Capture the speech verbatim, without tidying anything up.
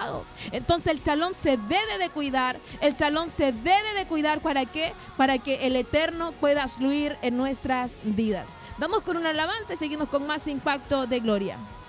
pecado. Entonces el shalom se debe de cuidar, el shalom se debe de cuidar. ¿Para qué? Para que el Eterno pueda fluir en nuestras vidas. Vamos con una alabanza y seguimos con más Impacto de Gloria.